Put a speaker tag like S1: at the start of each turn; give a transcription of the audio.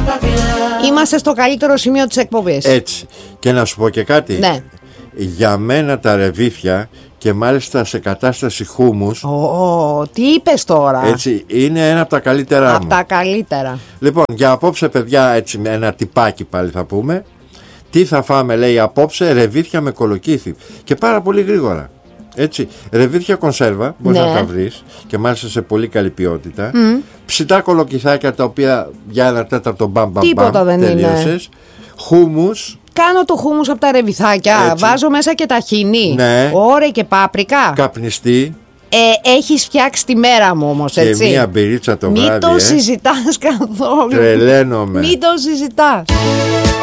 S1: Είμαστε στο καλύτερο σημείο της εκπομπής.
S2: Έτσι. Και να σου πω και κάτι.
S1: Ναι.
S2: Για μένα τα ρεβίθια, και μάλιστα σε κατάσταση χούμους,
S1: Τι είπες τώρα?
S2: έτσι, είναι ένα από τα καλύτερά μου.
S1: Από τα καλύτερα.
S2: Λοιπόν, για απόψε, παιδιά, έτσι ένα τυπάκι πάλι θα πούμε. Τι θα φάμε, λέει, απόψε? Ρεβίθια με κολοκύθι. Και πάρα πολύ γρήγορα. Έτσι, ρεβίθια κονσέρβα, μπορείς να τα βρεις, και μάλιστα σε πολύ καλή ποιότητα. Ψητά κολοκυθάκια, τα οποία για ένα τέταρτο μπαμ τελείωσες. Χούμους.
S1: Κάνω το χούμους από τα ρεβιθάκια.
S2: Έτσι.
S1: Βάζω μέσα και ταχίνι.
S2: Ναι.
S1: Ωραία, και πάπρικα.
S2: Καπνιστή.
S1: Έχεις φτιάξει τη μέρα μου όμως,
S2: Και
S1: έτσι.
S2: μία μπυρίτσα το
S1: Μην
S2: βράδυ.
S1: το συζητάς καθόλου.
S2: Τρελαίνομαι.
S1: Μην το συζητάς.